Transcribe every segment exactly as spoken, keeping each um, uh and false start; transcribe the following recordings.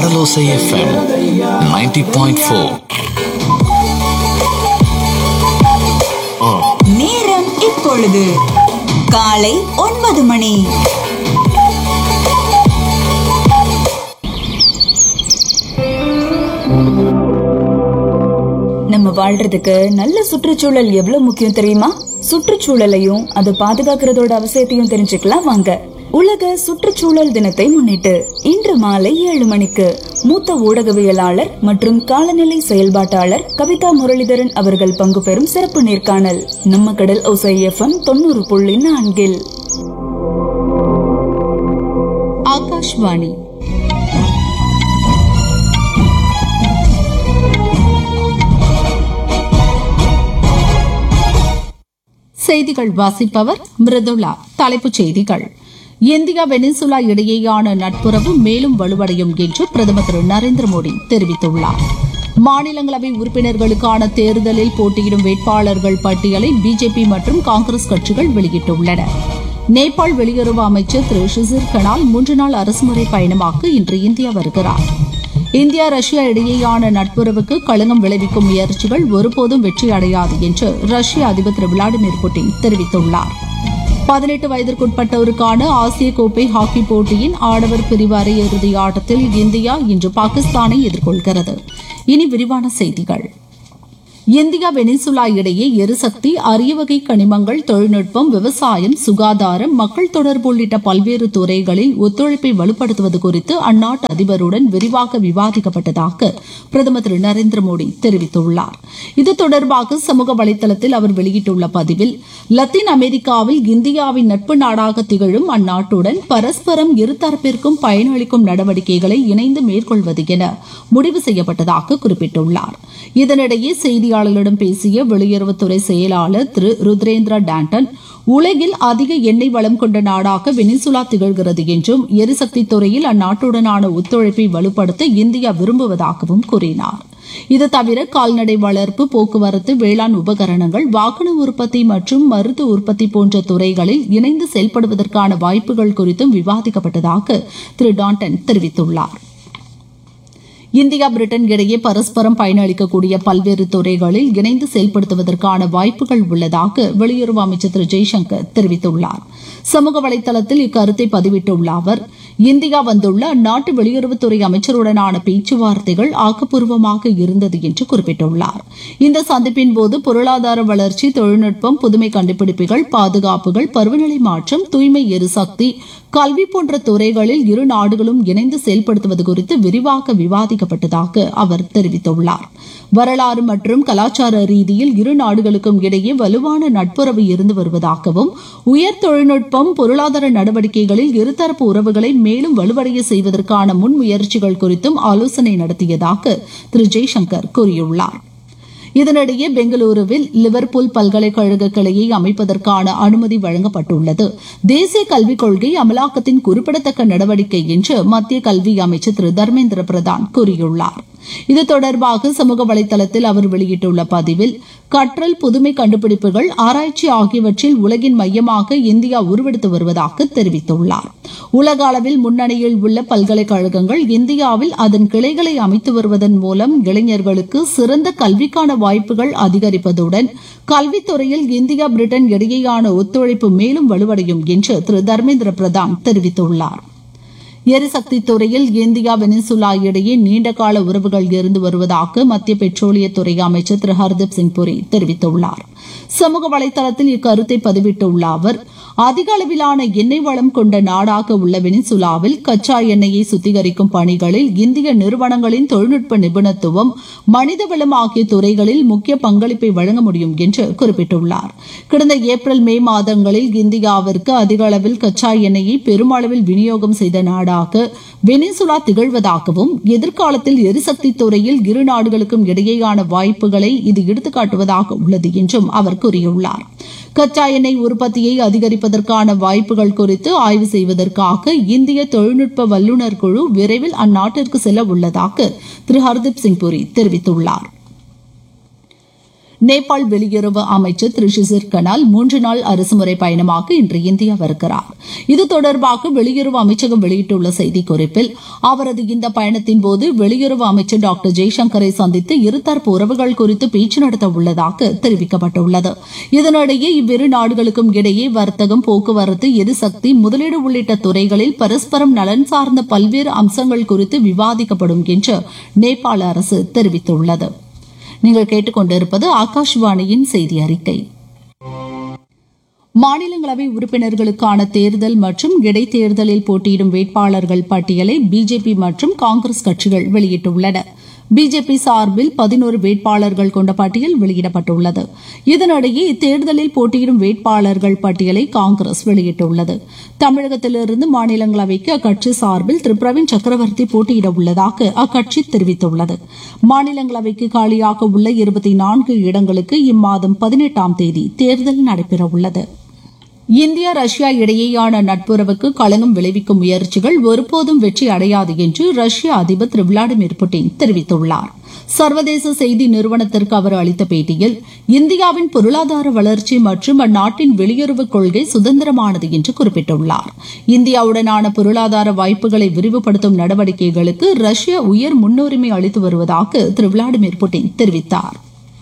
கடலோசை FM ninety point four. நேரம் இப்பொழுது காலை ஒன்பது மணி. நம்ம வாழ்றதுக்கு நல்ல சுற்றுச்சூழல் எவ்வளவு முக்கியம் தெரியுமா? சுற்றுச்சூழலையும் அது பாதுகாக்கிறதோட அவசியத்தையும் தெரிஞ்சுக்கலாம் வாங்க. உலக சுற்றுச்சூழல் தினத்தை முன்னிட்டு இன்று மாலை ஏழு மணிக்கு மூத்த ஊடகவியலாளர் மற்றும் காலநிலை செயல்பாட்டாளர் கவிதா முரளிதரன் அவர்கள் பங்கு பெறும் சிறப்பு நேர்காணல் நம்ம கடல் ஓசை எஃப்எம் தொண்ணூறு புள்ளி நான்கில். ஆகாஷ்வாணி செய்திகள் வாசிப்பவர் மிருதுளா. தலைப்புச் செய்திகள். இந்தியா வெனிசுலா இடையேயான நட்புறவு மேலும் வலுவடையும் என்று பிரதமர் திரு நரேந்திர மோடி தெரிவித்துள்ளார். மாநிலங்களவை உறுப்பினர்களுக்கான தேர்தலில் போட்டியிடும் வேட்பாளர்கள் பட்டியலை பிஜேபி மற்றும் காங்கிரஸ் கட்சிகள் வெளியிட்டுள்ளன. நேபாள் வெளியுறவு அமைச்சர் திரு ஷிசிர் கனால் மூன்று நாள் அரசுமுறை பயணமாக இன்று இந்தியா வருகிறார். இந்தியா ரஷ்யா இடையேயான நட்புறவுக்கு களங்கம் விளைவிக்கும் முயற்சிகள் ஒருபோதும் வெற்றி அடையாது என்று ரஷ்ய அதிபர் திரு விளாடிமிர் புட்டின் தெரிவித்துள்ளார். பதினெட்டு வயதிற்குட்பட்டோருக்கான ஆசிய கோப்பை ஹாக்கி போட்டியின் ஆடவர் பிரிவு அரையிறுதி ஆட்டத்தில் இந்தியா இன்று பாகிஸ்தானை எதிர்கொள்கிறது. இனி விரிவான செய்திகள். இந்தியா வெனிசுலா இடையே எரிசக்தி, அரிய வகை கனிமங்கள், தொழில்நுட்பம், விவசாயம், சுகாதாரம், மக்கள் தொடர்பு உள்ளிட்ட பல்வேறு துறைகளில் ஒத்துழைப்பை வலுப்படுத்துவது குறித்து அந்நாட்டு அதிபருடன் விரிவாக விவாதிக்கப்பட்டதாக பிரதமர் திரு நரேந்திர மோடி தெரிவித்துள்ளார். இது தொடர்பாக சமூக வலைதளத்தில் அவர் வெளியிட்டுள்ள பதிவில், லத்தீன் அமெரிக்காவில் இந்தியாவின் நட்பு நாடாக திகழும் அந்நாட்டுடன் பரஸ்பரம் இருதரப்பிற்கும் பயனளிக்கும் நடவடிக்கைகளை இணைந்து மேற்கொள்வது என முடிவு செய்யப்பட்டதாக குறிப்பிட்டுள்ளார். இதனிடையே செய்தியாளர்களிடம் பேசிய வெளியுறவுத்துறை செயலாளர் திரு ருத்ரேந்திரா டாண்டன், உலகில் அதிக எண்ணெய் வளம் கொண்ட நாடாக வெனிசுலா திகழ்கிறது என்றும் எரிசக்தி துறையில் அந்நாட்டுடனான ஒத்துழைப்பை வலுப்படுத்த இந்தியா விரும்புவதாகவும் கூறினார். இது தவிர கால்நடை வளர்ப்பு, போக்குவரத்து, வேளாண் உபகரணங்கள், வாகன உற்பத்தி மற்றும் மருத்துவ உற்பத்தி போன்ற துறைகளில் இணைந்து செயல்படுவதற்கான வாய்ப்புகள் குறித்தும் விவாதிக்கப்பட்டதாக திரு டாண்டன் தெரிவித்துள்ளார். இந்தியா பிரிட்டன் இடையே பரஸ்பரம் பயனளிக்கக்கூடிய பல்வேறு துறைகளில் இணைந்து செயல்படுத்துவதற்கான வாய்ப்புகள் உள்ளதாக வெளியுறவு அமைச்சர் திரு ஜெய்சங்கர் தெரிவித்துள்ளார். சமூக வலைதளத்தில் இக்கருத்தை பதிவிட்டுள்ள அவர், இந்தியா வந்துள்ள அந்நாட்டு வெளியுறவுத்துறை அமைச்சருடனான பேச்சுவார்த்தைகள் ஆக்கப்பூர்வமாக இருந்தது என்று குறிப்பிட்டுள்ளார். இந்த சந்திப்பின் போது பொருளாதார வளர்ச்சி, தொழில்நுட்பம், புதுமை கண்டுபிடிப்புகள், பாதுகாப்புகள், பருவநிலை மாற்றம், தூய்மை எரிசக்தி, கல்வி போன்ற துறைகளில் இரு நாடுகளும் இணைந்து செயல்படுத்துவது குறித்து விரிவாக விவாதிக்கப்பட்டதாக அவர் தெரிவித்துள்ளார். வரலாறு மற்றும் கலாச்சார ரீதியில் இரு நாடுகளுக்கும் இடையே வலுவான நட்புறவு இருந்து வருவதாகவும், உயர் தொழில்நுட்பம், பொருளாதார நடவடிக்கைகளில் இருதரப்பு உறவுகளை மேலும் வலுவடைய செய்வதற்கான முன்முயற்சிகள் குறித்தும் ஆலோசனை நடத்தியதாக திரு ஜெய்சங்கர் கூறியுள்ளார். இதனிடையே பெங்களூருவில் லிவர்பூல் பல்கலைக்கழக கிளையை அமைப்பதற்கான அனுமதி வழங்கப்பட்டுள்ளது. தேசிய கல்விக் கொள்கை அமலாக்கத்தின் குறிப்பிடத்தக்க நடவடிக்கை என்று மத்திய கல்வி அமைச்சர் திரு தர்மேந்திர பிரதான் கூறியுள்ளார். இது தொடர்பாக சமூக வலைதளத்தில் அவர் வெளியிட்டுள்ள பதிவில், கற்றல், புதுமை கண்டுபிடிப்புகள், ஆராய்ச்சி ஆகியவற்றில் உலகின் மையமாக இந்தியா உருவெடுத்து வருவதாக தெரிவித்துள்ளார். உலக அளவில் முன்னணியில் உள்ள பல்கலைக்கழகங்கள் இந்தியாவில் அதன் கிளைகளை அமைத்து வருவதன் மூலம் இளைஞர்களுக்கு சிறந்த கல்விக்கான வாய்ப்புகள் அதிகரிப்பதுடன் கல்வித்துறையில் இந்தியா பிரிட்டன் இடையேயான ஒத்துழைப்பு மேலும் வலுவடையும் என்று திரு தர்மேந்திர பிரதான் தெரிவித்துள்ளார். எரிசக்தி துறையில் இந்தியா வெனிசுலா இடையே நீண்டகால உறவுகள் இருந்து வருவதாக மத்திய பெட்ரோலியத்துறை அமைச்சர் திரு ஹர்தீப் சிங் புரி தெரிவித்துள்ளார். சமூக வலைதளத்தில் இக்கருத்தை பதிவிட்டுள்ள அவர், அதிக அளவிலான எண்ணெய் வளம் கொண்ட நாடாக உள்ள வெனிசுலாவில் கச்சா எண்ணெயை சுத்திகரிக்கும் பணிகளில் இந்திய நிறுவனங்களின் தொழில்நுட்ப நிபுணத்துவம், மனிதவளம் ஆகிய துறைகளில் முக்கிய பங்களிப்பை வழங்க முடியும் என்று குறிப்பிட்டுள்ளார். கடந்த ஏப்ரல், மே மாதங்களில் இந்தியாவிற்கு அதிக அளவில் கச்சா எண்ணெயை பெருமளவில் விநியோகம் செய்த நாடாக வெனிசுலா திகழ்வதாகவும், எதிர்காலத்தில் எரிசக்தி துறையில் இரு நாடுகளுக்கும் இடையேயான வாய்ப்புகளை இது எடுத்துக்காட்டுவதாக உள்ளது என்றும் அவர் கூறியுள்ளார். கச்சா எண்ணெய் உற்பத்தியை அதிகரிப்பதற்கான வாய்ப்புகள் குறித்து ஆய்வு செய்வதற்காக இந்திய தொழில்நுட்ப வல்லுநர் குழு விரைவில் அந்நாட்டிற்கு செல்ல உள்ளதாக திரு ஹர்தீப் சிங் புரி தெரிவித்துள்ளார். நேபாள் வெளியுறவு அமைச்சர் திரு ஷிசிர் கனால் மூன்று நாள் அரசுமுறை பயணமாக இன்று இந்தியா வருகிறார். இது தொடர்பாக வெளியுறவு அமைச்சகம் வெளியிட்டுள்ள செய்திக்குறிப்பில் அவரது இந்த பயணத்தின் போது வெளியுறவு அமைச்சர் டாக்டர் ஜெய்சங்கரை சந்தித்து இருதரப்பு உறவுகள் குறித்து பேச்சு நடத்த உள்ளதாக தெரிவிக்கப்பட்டுள்ளது. இதனிடையே இவ்விரு நாடுகளுக்கும் இடையே வர்த்தகம், போக்குவரத்து, எரிசக்தி, முதலீடு உள்ளிட்ட துறைகளில் பரஸ்பரம் நலன் சார்ந்த பல்வேறு அம்சங்கள் குறித்து விவாதிக்கப்படும் என்று நேபாள அரசு தெரிவித்துள்ளது. நீங்கள் கேட்டுக்கொண்டிருப்பது ஆகாஷ்வாணியின் செய்தி அறிக்கை. மாநிலங்களவை உறுப்பினர்களுக்கான தேர்தல் மற்றும் இடைத்தேர்தலில் போட்டியிடும் வேட்பாளர்கள் பட்டியலை பிஜேபி மற்றும் காங்கிரஸ் கட்சிகள் வெளியிட்டுள்ளன. பிஜேபி சார்பில் பதினோரு வேட்பாளர்கள் கொண்ட பட்டியல் வெளியிடப்பட்டுள்ளது. இதனிடையே இத்தேர்தலில் போட்டியிடும் வேட்பாளர்கள் பட்டியலை காங்கிரஸ் வெளியிட்டுள்ளது. தமிழகத்திலிருந்து மாநிலங்களவைக்கு அக்கட்சி சார்பில் திரு பிரவீன் சக்கரவர்த்தி போட்டியிட உள்ளதாக அக்கட்சி தெரிவித்துள்ளது. மாநிலங்களவைக்கு காலியாக உள்ள இருபத்தி நான்கு இடங்களுக்கு இம்மாதம் பதினெட்டாம் தேதி தேர்தல் நடைபெறவுள்ளது. இந்தியா ரஷ்யா இடையேயான நட்புறவுக்கு களங்கம் விளைவிக்கும் முயற்சிகள் ஒருபோதும் வெற்றி அடையாது என்று ரஷ்ய அதிபர் திரு விளாடிமிர் புட்டின் தெரிவித்துள்ளார். சர்வதேச செய்தி நிறுவனத்திற்கு அவர் அளித்த பேட்டியில் இந்தியாவின் பொருளாதார வளர்ச்சி மற்றும் அந்நாட்டின் வெளியுறவுக் கொள்கை சுதந்திரமானது என்று குறிப்பிட்டுள்ளார். இந்தியாவுடனான பொருளாதார வாய்ப்புகளை விரிவுபடுத்தும் நடவடிக்கைகளுக்கு ரஷ்யா உயர் முன்னுரிமை அளித்து வருவதாக திரு விளாடிமிர் புட்டின் தெரிவித்தார்.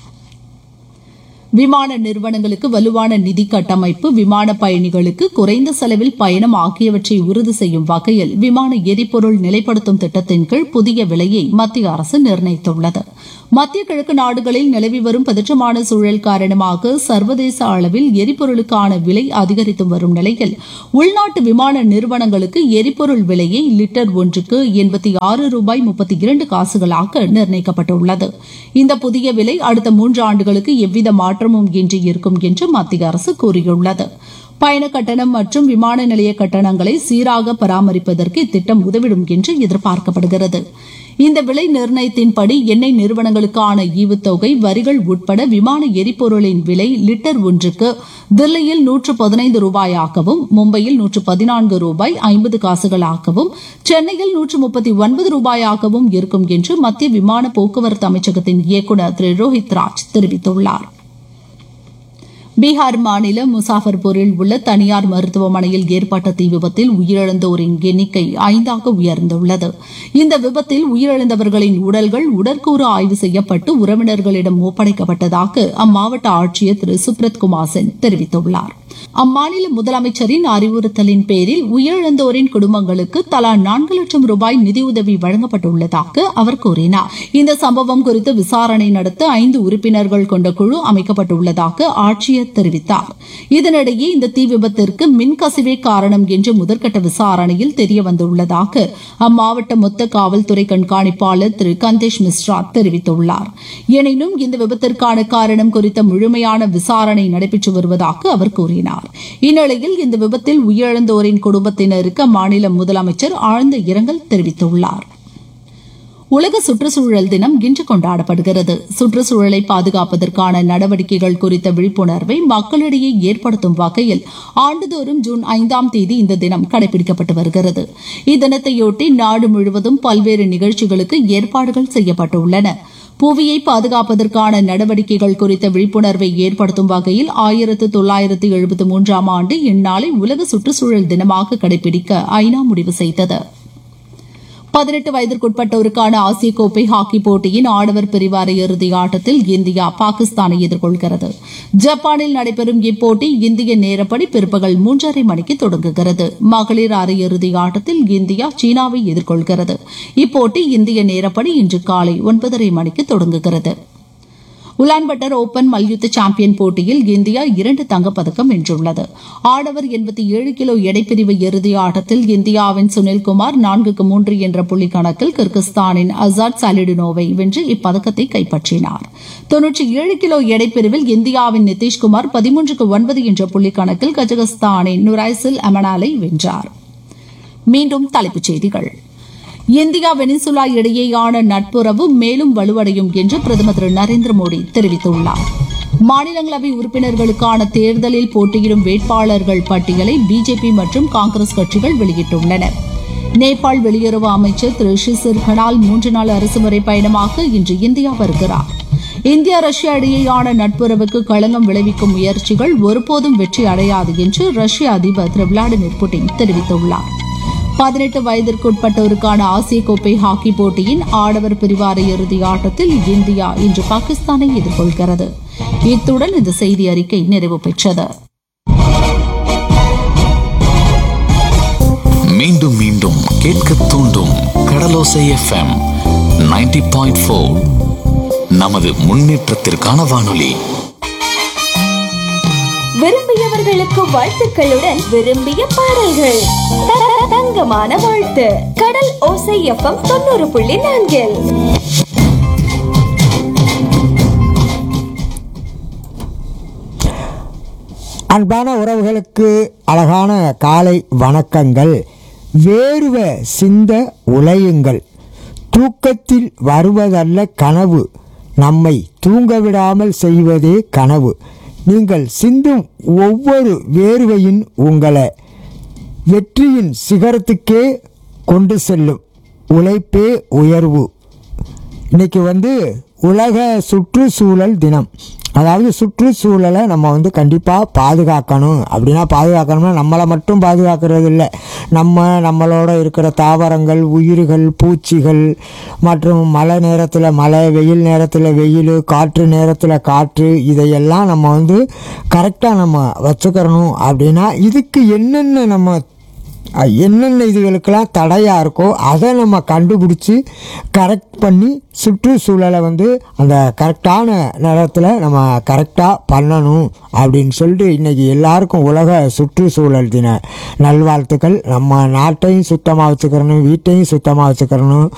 விமான நிறுவனங்களுக்கு வலுவான நிதி கட்டமைப்பு, விமான பயணிகளுக்கு குறைந்த செலவில் பயணம் ஆகியவற்றை உறுதி செய்யும் வகையில் விமான எரிபொருள் நிலைப்படுத்தும் திட்டத்தின் கீழ் புதிய விலையை மத்திய அரசு நிர்ணயித்துள்ளது. மத்திய கிழக்கு நாடுகளில் நிலவி வரும் பதற்றமான சூழல் காரணமாக சர்வதேச அளவில் எரிபொருளுக்கான விலை அதிகரித்து வரும் நிலையில் உள்நாட்டு விமான நிறுவனங்களுக்கு எரிபொருள் விலையை லிட்டர் ஒன்றுக்கு எண்பத்தி ஆறு ரூபாய் முப்பத்தி இரண்டு காசுகளாக நிர்ணயிக்கப்பட்டுள்ளது. இந்த புதிய விலை அடுத்த மூன்று ஆண்டுகளுக்கு எவ்வித மாற்றமும் இன்றி இருக்கும் என்று மத்திய அரசு கூறியுள்ளது. பயண கட்டணம் மற்றும் விமான நிலைய கட்டணங்களை சீராக பராமரிப்பதற்கு இத்திட்டம் உதவிடும் என்று எதிர்பார்க்கப்படுகிறது. இந்த விலை நிர்ணயத்தின்படி எண்ணெய் நிறுவனங்களுக்கான ஈவுத்தொகை, வரிகள் உட்பட விமான எரிபொருளின் விலை லிட்டர் ஒன்றுக்கு தில்லியில் நூற்று பதினைந்து ரூபாயாகவும், மும்பையில் நூற்று பதினான்கு ரூபாய் ஐம்பது காசுகளாகவும், சென்னையில் நூற்று முப்பத்தி ஒன்பது ரூபாயாகவும் இருக்கும் என்று மத்திய விமான போக்குவரத்து அமைச்சகத்தின் இயக்குநர் திரு ரோஹித் ராஜ் தெரிவித்துள்ளார். பீகார் மாநிலம் முசாஃபர்பூரில் உள்ள தனியார் மருத்துவமனையில் ஏற்பட்ட தீ விபத்தில் உயிரிழந்தோரின் எண்ணிக்கை ஐந்தாக உயர்ந்துள்ளது. இந்த விபத்தில் உயிரிழந்தவர்களின் உடல்கள் உடற்கூறு ஆய்வு செய்யப்பட்டு உறவினர்களிடம் ஒப்படைக்கப்பட்டதாக அம்மாவட்ட ஆட்சியர் திரு சுப்ரத் குமார் சென் தெரிவித்துள்ளார். அம்மாநில முதலமைச்சரின் அறிவுறுத்தலின் பேரில் உயிரிழந்தோரின் குடும்பங்களுக்கு தலா நான்கு லட்சம் ரூபாய் நிதியுதவி வழங்கப்பட்டுள்ளதாக அவர் கூறினார். இந்த சம்பவம் குறித்து விசாரணை நடத்த ஐந்து உறுப்பினர்கள் கொண்ட குழு அமைக்கப்பட்டுள்ளதாக ஆட்சியர் தெரிவித்தார். இதனிடையே இந்த தீ விபத்திற்கு மின்கசிவே காரணம் என்று முதற்கட்ட விசாரணையில் தெரியவந்துள்ளதாக அம்மாவட்ட மொத்த காவல்துறை கண்காணிப்பாளர் திரு கந்தேஷ் மிஸ்ரா தெரிவித்துள்ளார். எனினும் இந்த விபத்திற்கான காரணம் குறித்த முழுமையான விசாரணை நடைபெற்று வருவதாக அவர் கூறினார். இந்நிலையில் இந்த விபத்தில் உயிரிழந்தோரின் குடும்பத்தினருக்கு அம்மாநில முதலமைச்சர் ஆழ்ந்த இரங்கல் தெரிவித்துள்ளார். உலக சுற்றுச்சூழல் தினம் இன்று கொண்டாடப்படுகிறது. சுற்றுச்சூழலை பாதுகாப்பதற்கான நடவடிக்கைகள் குறித்த விழிப்புணர்வை மக்களிடையே ஏற்படுத்தும் வகையில் ஆண்டுதோறும் ஜூன் ஐந்தாம் தேதி இந்த தினம் கடைபிடிக்கப்பட்டு வருகிறது. இத்தினத்தையொட்டி நாடு முழுவதும் பல்வேறு நிகழ்ச்சிகளுக்கு ஏற்பாடுகள் செய்யப்பட்டுள்ளன. புவியை பாதுகாப்பதற்கான நடவடிக்கைகள் குறித்த விழிப்புணர்வை ஏற்படுத்தும் வகையில் ஆயிரத்து தொள்ளாயிரத்து எழுபத்தி மூன்றாம் ஆண்டு இந்நாளை உலக சுற்றுச்சூழல் தினமாக கடைபிடிக்க ஐநா முடிவு செய்தது. பதினெட்டு வயதிற்குட்பட்டோருக்கான ஆசிய கோப்பை ஹாக்கி போட்டியின் ஆடவர் பிரிவு அரையிறுதி ஆட்டத்தில் இந்தியா பாகிஸ்தானை எதிர்கொள்கிறது. ஜப்பானில் நடைபெறும் இப்போட்டி இந்திய நேரப்படி பிற்பகல் மூன்றரை மணிக்கு தொடங்குகிறது. மகளிர் அரையிறுதி ஆட்டத்தில் இந்தியா சீனாவை எதிர்கொள்கிறது. இப்போட்டி இந்திய நேரப்படி இன்று காலை ஒன்பதரை மணிக்கு தொடங்குகிறது. உலான்பட்டர் ஓபன் மல்யுத்த சாம்பியன் போட்டியில் இந்தியா இரண்டு தங்கப்பதக்கம் வென்றுள்ளது. ஆடவர் எண்பத்தி ஏழு கிலோ எடைப்பிரிவு இறுதி ஆட்டத்தில் இந்தியாவின் சுனில்குமார் நான்குக்கு மூன்று என்ற புள்ளி கணக்கில் கிர்கிஸ்தானின் அசாத் சாலிடினோவை வென்று இப்பதக்கத்தை கைப்பற்றினார். தொன்னூற்றி ஏழு கிலோ எடைப்பிரிவில் இந்தியாவின் நிதிஷ்குமார் பதிமூன்றுக்கு ஒன்பது என்ற புள்ளி கணக்கில் கஜகஸ்தானின் நுரைசில் அமனாலை வென்றார். மீண்டும் தலைப்புச் செய்திகள். இந்தியா வெனிசுலா இடையேயான நட்புறவு மேலும் வலுவடையும் என்று பிரதமர் திரு நரேந்திர மோடி தெரிவித்துள்ளார். மாநிலங்களவை உறுப்பினர்களுக்கான தேர்தலில் போட்டியிடும் வேட்பாளர்கள் பட்டியலை பிஜேபி மற்றும் காங்கிரஸ் கட்சிகள் வெளியிட்டுள்ளன. நேபாள் வெளியுறவு அமைச்சர் திரு ஷிசிர் கனால் மூன்று நாள் அரசுமுறை பயணமாக இன்று இந்தியா வருகிறார். இந்தியா ரஷ்யா இடையேயான நட்புறவுக்கு களங்கம் விளைவிக்கும் முயற்சிகள் ஒருபோதும் வெற்றி அடையாது என்று ரஷ்ய அதிபர் திரு விளாடிமிர் புட்டின் தெரிவித்துள்ளார். பதினெட்டு வயதிற்குட்பட்டோருக்கான ஆசிய கோப்பை ஹாக்கி போட்டியின் ஆடவர் பிரிவு அரையிறுதி ஆட்டத்தில் இந்தியா இன்று பாகிஸ்தானை எதிர்கொள்கிறது. இத்துடன் இந்த செய்தி அறிக்கை நிறைவு பெற்றது. மீண்டும் மீண்டும் கேட்க தூண்டும் கடலோசை எஃப்எம் நைன்டி பாயிண்ட் ஃபோர் நமது முன்னேற்றத்திற்கான வானொலி. விரும்பியவர்களுக்கு வாழ்த்துக்களுடன் விரும்பிய பாடல்கள். தங்கமான வாழ்த்து. கடல் ஓசை எஃப்எம் தொண்ணூறு புள்ளி நான்கில். அன்பான உறவுகளுக்கு அழகான காலை வணக்கங்கள். வேர்வ சிந்த உழையுங்கள். தூக்கத்தில் வருவதல்ல கனவு, நம்மை தூங்க விடாமல் செய்வதே கனவு. நீங்கள் சிந்தும் ஒவ்வொரு வேர்வையின் உங்களை வெற்றியின் சிகரத்துக்கே கொண்டு செல்லும். உழைப்பே உயர்வு. இன்றைக்கி வந்து உலக சுற்றுச்சூழல் தினம். அதாவது சுற்றுச்சூழலை நம்ம வந்து கண்டிப்பாக பாதுகாக்கணும். அப்படின்னா பாதுகாக்கணும்னா நம்மளை மட்டும் பாதுகாக்கிறது இல்லை, நம்ம நம்மளோட இருக்கிற தாவரங்கள், உயிர்கள், பூச்சிகள் மற்றும் மழை நேரத்தில் மழை, வெயில் நேரத்தில் வெயில், காற்று நேரத்தில் காற்று, இதையெல்லாம் நம்ம வந்து கரெக்டாக நம்ம வச்சுக்கிறணும். அப்படின்னா இதுக்கு என்னென்ன நம்ம என்னென்ன இதுகளுக்கெல்லாம் தடையாக இருக்கோ அதை நம்ம கண்டுபிடிச்சி கரெக்ட் பண்ணி சுற்றுச்சூழலை வந்து அந்த கரெக்டான நேரத்தில் நம்ம கரெக்டாக பண்ணணும் அப்படின்னு சொல்லிட்டு இன்றைக்கி எல்லாருக்கும் உலக சுற்றுச்சூழல் தின நல்வாழ்த்துக்கள். நம்ம நாட்டையும் சுத்தமாக வச்சுக்கிறணும், வீட்டையும் சுத்தமாக வச்சுக்கிறணும்,